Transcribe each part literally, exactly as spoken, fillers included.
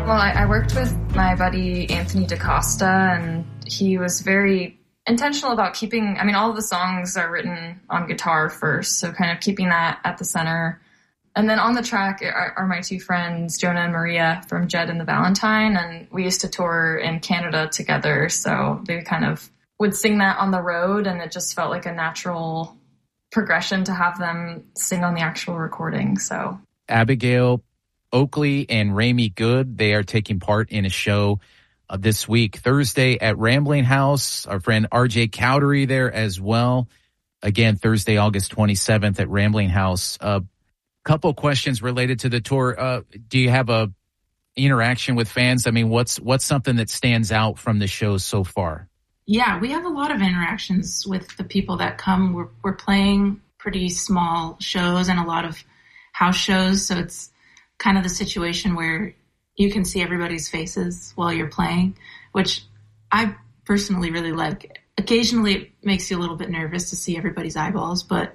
Well, I, I worked with my buddy Anthony DaCosta, and he was very intentional about keeping, I mean, all of the songs are written on guitar first, so kind of keeping that at the center. And then on the track are, are my two friends, Jonah and Maria from Jed and the Valentine, and we used to tour in Canada together, so they kind of would sing that on the road, and it just felt like a natural progression to have them sing on the actual recording. So Abigail Oakley and Rami Good, they are taking part in a show uh, this week, Thursday at Rambling House. Our friend R J Cowdery there as well. Again, Thursday, August twenty-seventh at Rambling House. A uh, couple questions related to the tour. Uh, do you have a interaction with fans? I mean, what's what's something that stands out from the show so far? Yeah, we have a lot of interactions with the people that come. We're, we're playing pretty small shows and a lot of house shows, so it's kind of the situation where you can see everybody's faces while you're playing, which I personally really like. Occasionally it makes you a little bit nervous to see everybody's eyeballs, but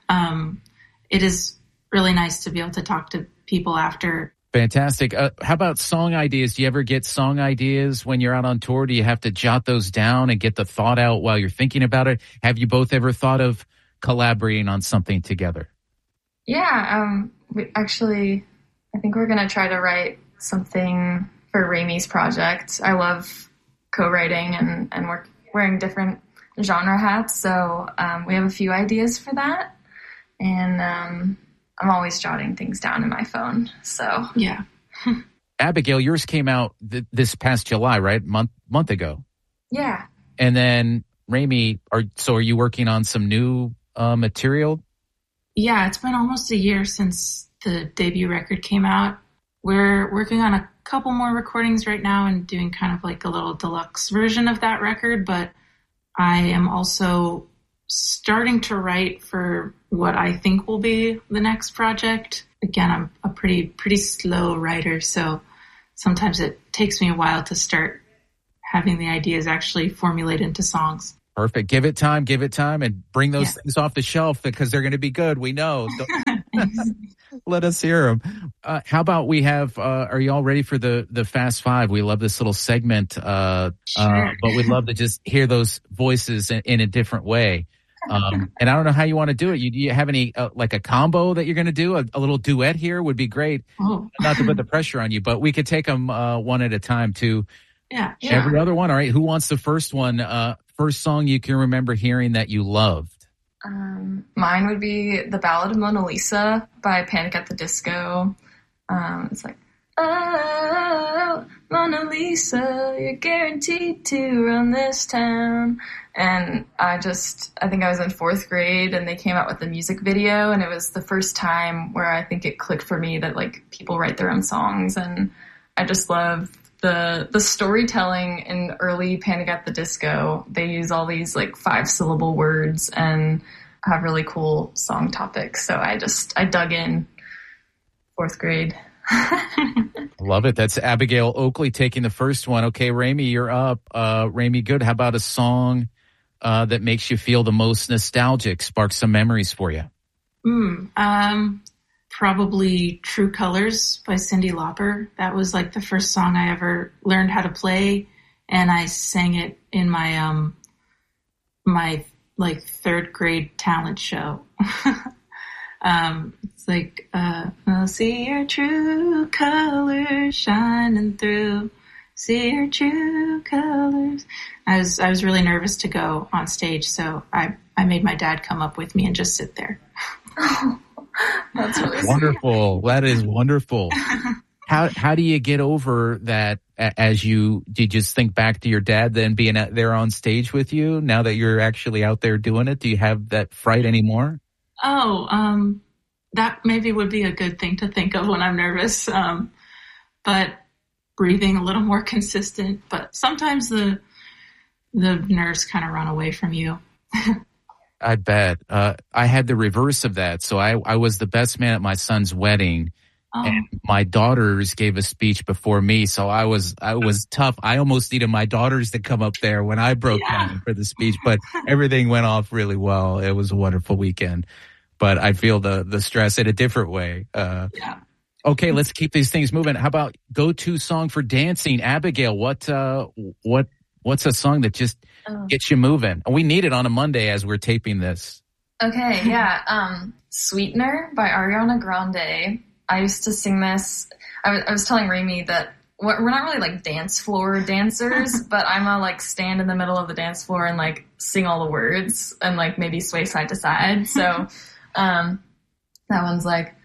um, it is really nice to be able to talk to people after. Fantastic. Uh, how about song ideas? Do you ever get song ideas when you're out on tour? Do you have to jot those down and get the thought out while you're thinking about it? Have you both ever thought of collaborating on something together? Yeah, um, we actually... I think we're going to try to write something for Rami's project. I love co-writing and, and work, wearing different genre hats, so um, we have a few ideas for that. And um, I'm always jotting things down in my phone, so yeah. Abigail, yours came out th- this past July, right? Month month ago. Yeah. And then Rami, are so are you working on some new uh, material? Yeah, it's been almost a year since the debut record came out. We're working on a couple more recordings right now and doing kind of like a little deluxe version of that record, but I am also starting to write for what I think will be the next project. Again, I'm a pretty pretty slow writer, so sometimes it takes me a while to start having the ideas actually formulate into songs. Perfect. Give it time, give it time, and bring those yeah. things off the shelf because they're going to be good. We know. Let us hear them. Uh, how about we have, uh, are you all ready for the, the Fast Five? We love this little segment, uh, sure. uh, but we'd love to just hear those voices in, in a different way. Um, and I don't know how you want to do it. You, do you have any, uh, like a combo that you're going to do? A, a little duet here would be great. Oh. Not to put the pressure on you, but we could take them uh, one at a time too. Yeah, yeah. Every other one. All right. Who wants the first one? Uh, first song you can remember hearing that you loved? Um, mine would be The Ballad of Mona Lisa by Panic at the Disco. Um, it's like, oh, Mona Lisa, you're guaranteed to run this town. And I just, I think I was in fourth grade and they came out with the music video, and it was the first time where I think it clicked for me that like people write their own songs, and I just love the the storytelling in early Panic at the Disco. They use all these like five syllable words and have really cool song topics. So I just, I dug in fourth grade. Love it. That's Abigail Oakley taking the first one. Okay, Rami, you're up. Uh, Rami Good, how about a song uh, that makes you feel the most nostalgic, sparks some memories for you? Mm, um, probably True Colors by Cyndi Lauper. That was like the first song I ever learned how to play, and I sang it in my um my like third grade talent show. um, it's like uh, I'll see your true colors shining through. See your true colors. I was I was really nervous to go on stage, so I I made my dad come up with me and just sit there. That's really wonderful. Sweet. That is wonderful. How how do you get over that as you, do you just think back to your dad then being out there on stage with you now that you're actually out there doing it? Do you have that fright anymore? Oh, um, that maybe would be a good thing to think of when I'm nervous. Um, but breathing a little more consistent, but sometimes the, the nerves kind of run away from you. I bet. Uh, I had the reverse of that. So I, I was the best man at my son's wedding. Oh. And my daughters gave a speech before me, so I was I was tough. I almost needed my daughters to come up there when I broke yeah. down for the speech, but everything went off really well. It was a wonderful weekend, but I feel the the stress in a different way. Uh, yeah. Okay, let's keep these things moving. How about go-to song for dancing? Abigail, what uh what what's a song that just Oh. gets you moving? We need it on a Monday as we're taping this. Okay, yeah. Um, Sweetener by Ariana Grande. I used to sing this. I was, I was telling Rami that we're not really like dance floor dancers, but I'm a like stand in the middle of the dance floor and like sing all the words and like maybe sway side to side. So um, that one's like,